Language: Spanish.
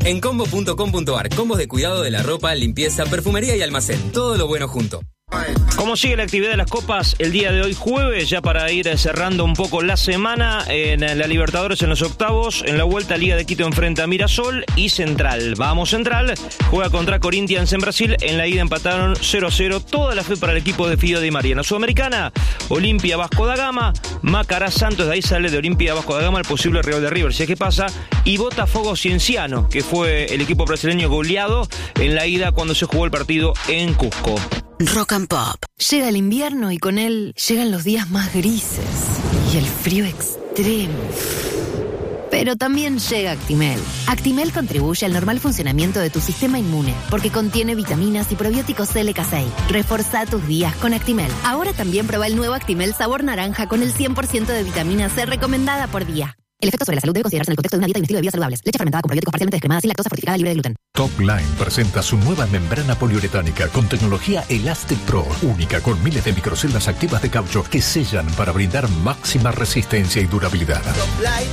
En combo.com.ar, combos de cuidado de la ropa, limpieza, perfumería y almacén. Todo lo bueno junto. ¿Cómo sigue la actividad de las copas el día de hoy jueves? Ya para ir cerrando un poco la semana, en la Libertadores en los octavos, en la vuelta Liga de Quito enfrenta a Mirasol y Central. Vamos Central, juega contra Corinthians en Brasil, en la ida empataron 0-0, toda la fe para el equipo de Fido Di María. En la Sudamericana, Olimpia Vasco da Gama, Macará Santos, de ahí sale de Olimpia Vasco da Gama el posible rival de River, si es que pasa, y Botafogo Cienciano, que fue el equipo brasileño goleado en la ida cuando se jugó el partido en Cusco. Rock and Pop. Llega el invierno y con él llegan los días más grises y el frío extremo. Pero también llega Actimel. Actimel contribuye al normal funcionamiento de tu sistema inmune porque contiene vitaminas y probióticos LK6. Reforzá tus días con Actimel. Ahora también prueba el nuevo Actimel sabor naranja con el 100% de vitamina C recomendada por día. El efecto sobre la salud debe considerarse en el contexto de una dieta y un estilo de vida saludables. Leche fermentada con probióticos parcialmente descremada sin lactosa fortificada libre de gluten. Top Line presenta su nueva membrana poliuretánica con tecnología Elastic Pro, única con miles de microceldas activas de caucho que sellan para brindar máxima resistencia y durabilidad. Top Line